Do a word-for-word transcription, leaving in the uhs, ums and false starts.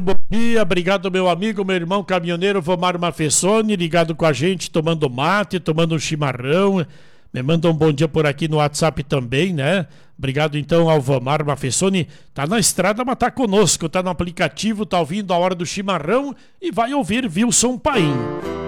Bom dia, obrigado meu amigo, meu irmão caminhoneiro Vomar Mafessoni, ligado com a gente, tomando mate, tomando um chimarrão. Me manda um bom dia por aqui no WhatsApp também, né? Obrigado então ao Vomar Mafessoni. Tá na estrada, mas tá conosco, tá no aplicativo, tá ouvindo a hora do chimarrão e vai ouvir Wilson Paim.